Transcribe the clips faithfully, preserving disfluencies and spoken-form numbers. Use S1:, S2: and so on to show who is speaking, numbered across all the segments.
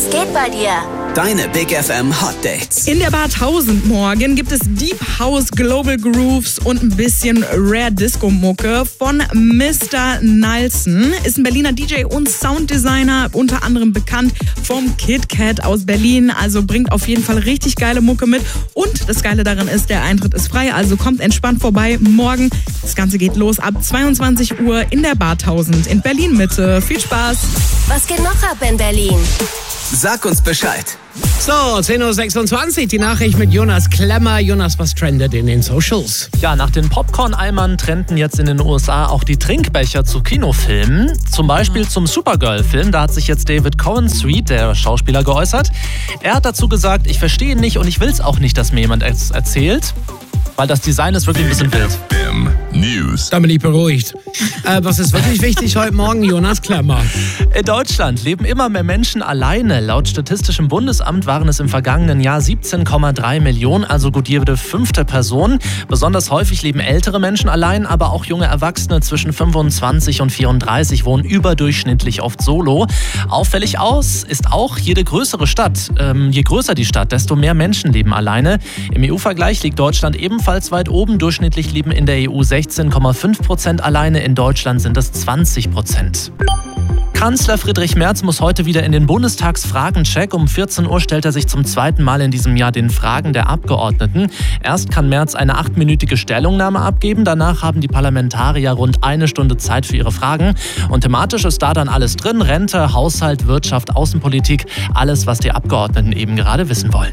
S1: Was geht bei dir?
S2: Deine Big F M Hot Dates.
S3: In der Bar tausend morgen gibt es Deep House, Global Grooves und ein bisschen Rare Disco Mucke von Mister Nilsson. Ist ein Berliner D J und Sounddesigner, unter anderem bekannt vom Kit Kat aus Berlin. Also bringt auf jeden Fall richtig geile Mucke mit. Und das Geile daran ist, der Eintritt ist frei, also kommt entspannt vorbei. Morgen, das Ganze geht los ab zweiundzwanzig Uhr in der Bar tausend in Berlin Mitte. Viel Spaß!
S1: Was geht noch ab in Berlin?
S2: Sag uns Bescheid.
S4: So, zehn Uhr sechsundzwanzig, die Nachricht mit Jonas Klemmer. Jonas, was trendet in den Socials?
S5: Ja, nach den Popcorn-Eimern trenden jetzt in den U S A auch die Trinkbecher zu Kinofilmen. Zum Beispiel zum Supergirl-Film. Da hat sich jetzt David Cohen-Street, der Schauspieler, geäußert. Er hat dazu gesagt, ich verstehe nicht und ich will es auch nicht, dass mir jemand es erzählt. Weil das Design ist wirklich ein bisschen wild.
S4: News. Da bin ich beruhigt. Äh, was ist wirklich wichtig heute Morgen? Jonas Klemmer.
S5: In Deutschland leben immer mehr Menschen alleine. Laut Statistischem Bundesamt waren es im vergangenen Jahr siebzehn Komma drei Millionen, also gut jede fünfte Person. Besonders häufig leben ältere Menschen allein, aber auch junge Erwachsene zwischen fünfundzwanzig und vierunddreißig wohnen überdurchschnittlich oft solo. Auffällig aus ist auch jede größere Stadt. Ähm, je größer die Stadt, desto mehr Menschen leben alleine. Im E U-Vergleich liegt Deutschland ebenfalls weit oben. Durchschnittlich leben in der E U sechzehn Komma fünf Prozent alleine. In Deutschland sind es zwanzig Prozent. Kanzler Friedrich Merz muss heute wieder in den Bundestagsfragencheck. Um vierzehn Uhr stellt er sich zum zweiten Mal in diesem Jahr den Fragen der Abgeordneten. Erst kann Merz eine achtminütige Stellungnahme abgeben. Danach haben die Parlamentarier rund eine Stunde Zeit für ihre Fragen. Und thematisch ist da dann alles drin. Rente, Haushalt, Wirtschaft, Außenpolitik. Alles, was die Abgeordneten eben gerade wissen wollen.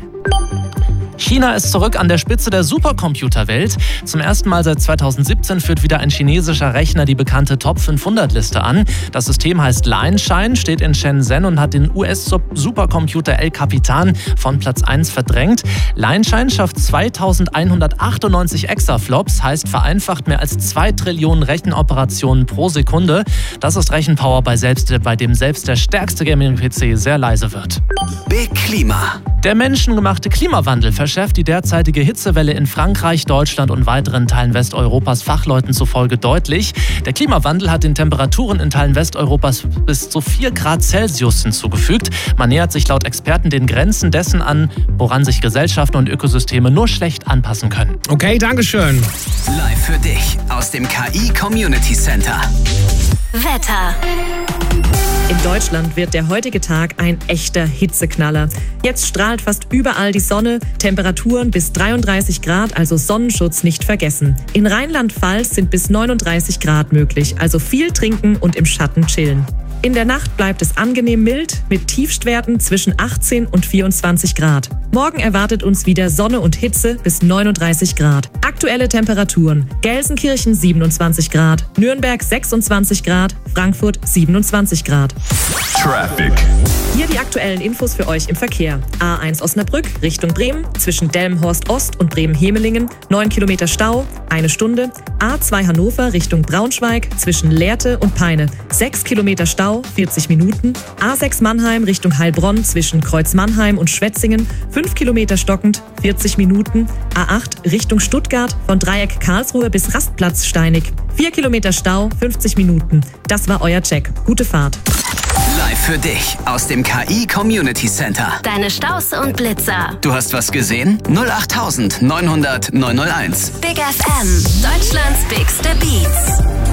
S5: China ist zurück an der Spitze der Supercomputerwelt. Zum ersten Mal seit zweitausendsiebzehn führt wieder ein chinesischer Rechner die bekannte Top fünfhundert-Liste an. Das System heißt Lianshine, steht in Shenzhen und hat den U S-Supercomputer El Capitan von Platz eins verdrängt. Lianshine schafft zweitausendeinhundertachtundneunzig Exaflops, heißt vereinfacht mehr als zwei Trillionen Rechenoperationen pro Sekunde. Das ist Rechenpower, bei, selbst, bei dem selbst der stärkste Gaming-P C sehr leise wird.
S2: Big Klima.
S5: Der menschengemachte Klimawandel verschärft die derzeitige Hitzewelle in Frankreich, Deutschland und weiteren Teilen Westeuropas Fachleuten zufolge deutlich. Der Klimawandel hat den Temperaturen in Teilen Westeuropas bis zu vier Grad Celsius hinzugefügt. Man nähert sich laut Experten den Grenzen dessen an, woran sich Gesellschaften und Ökosysteme nur schlecht anpassen können.
S4: Okay, dankeschön.
S2: Live für dich aus dem K I Community Center.
S1: Wetter.
S6: In Deutschland wird der heutige Tag ein echter Hitzeknaller. Jetzt strahlt fast überall die Sonne, Temperaturen bis dreiunddreißig Grad, also Sonnenschutz nicht vergessen. In Rheinland-Pfalz sind bis neununddreißig Grad möglich, also viel trinken und im Schatten chillen. In der Nacht bleibt es angenehm mild mit Tiefstwerten zwischen achtzehn und vierundzwanzig Grad. Morgen erwartet uns wieder Sonne und Hitze bis neununddreißig Grad. Aktuelle Temperaturen: Gelsenkirchen siebenundzwanzig Grad, Nürnberg sechsundzwanzig Grad, Frankfurt siebenundzwanzig Grad.
S7: Traffic.
S6: Hier die aktuellen Infos für euch im Verkehr. A eins Osnabrück Richtung Bremen, zwischen Delmenhorst Ost und Bremen-Hemelingen, neun Kilometer Stau, eine Stunde. A zwei Hannover Richtung Braunschweig, zwischen Lehrte und Peine, sechs Kilometer Stau, vierzig Minuten. A sechs Mannheim Richtung Heilbronn, zwischen Kreuz-Mannheim und Schwetzingen, fünf Kilometer stockend, vierzig Minuten. A acht Richtung Stuttgart, von Dreieck Karlsruhe bis Rastplatz Steinig, vier Kilometer Stau, fünfzig Minuten. Das war euer Check. Gute Fahrt.
S2: Live für dich aus dem K I Community Center.
S1: Deine Staus und Blitzer.
S2: Du hast was gesehen? null acht neunhundert neunhundert neunhunderteins.
S1: Big F M. Deutschlands bigste Beats.